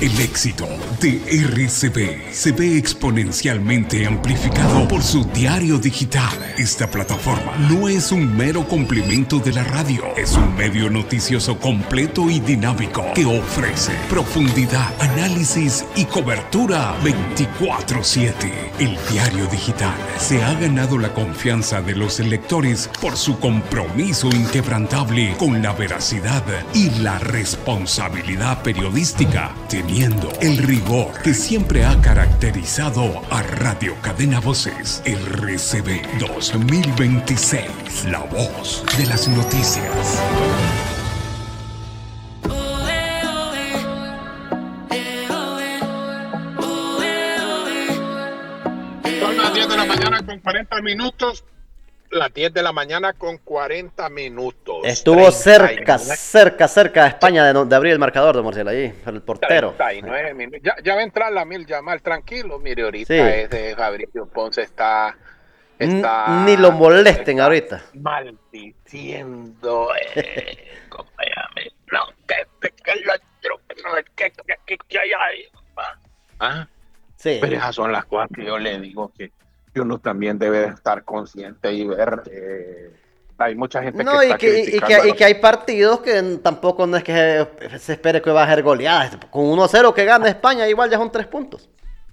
El éxito de RCB se ve exponencialmente amplificado por su diario digital. Esta plataforma no es un mero complemento de la radio, es un medio noticioso completo y dinámico que ofrece profundidad, análisis y cobertura 24/7. El diario digital se ha ganado la confianza de los lectores por su compromiso inquebrantable con la veracidad y la responsabilidad periodística, teniendo el rigor que siempre ha caracterizado a Radio Cadena Voces. RCB 2026, la voz de las noticias. Son las 10 de la mañana con 40 minutos. Las 10 de la mañana con 40 minutos. Estuvo cerca de España de abrir el marcador de Marcelo allí, el portero. 39 minutos. Ya va a entrar la Mil Yamal, tranquilo. Mire, ahorita Sí. ese Fabricio Ponce está Ni lo molesten ahorita. Maldiciendo. ¿Cómo se llama? No, que el otro, que hay ahí. ¿Ah? Sí. Pero esas son las cosas que yo le digo que uno también debe de estar consciente y ver. Hay mucha gente No, que está criticando. y que hay partidos que tampoco no es que se espere que va a ser goleadas. Con 1-0 que gana España, igual ya son 3 puntos.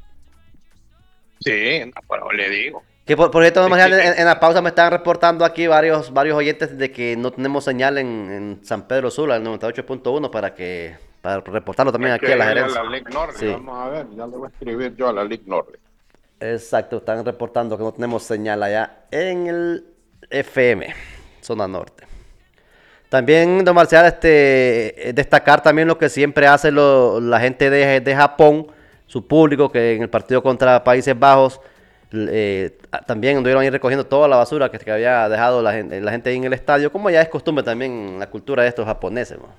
Sí, pero le digo. Que por cierto, en la pausa me están reportando aquí varios oyentes de que no tenemos señal en San Pedro Sula, el 98.1, para reportarlo también aquí a la gerencia. Sí. Vamos a ver, ya le voy a escribir yo a la Ligue Norte. Exacto, están reportando que no tenemos señal allá en el FM, zona norte. También, don Marcial, destacar también lo que siempre hace la gente de Japón, su público, que en el partido contra Países Bajos también anduvieron ahí recogiendo toda la basura que había dejado la gente ahí en el estadio, como ya es costumbre también en la cultura de estos japoneses, ¿no?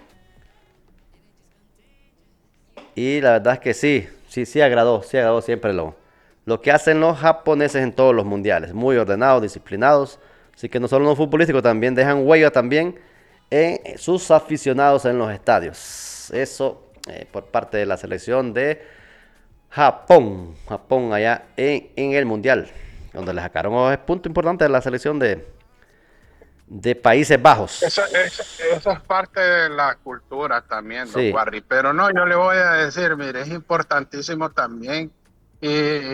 Y la verdad es que sí agradó siempre lo que hacen los japoneses en todos los mundiales, muy ordenados, disciplinados, así que no solo en lo futbolístico, también dejan huella también en sus aficionados en los estadios. Eso por parte de la selección de Japón allá en el mundial, donde le sacaron un punto importante de la selección de Países Bajos. Eso es parte de la cultura también, don Sí. Warri. Pero no, yo le voy a decir, mire, es importantísimo también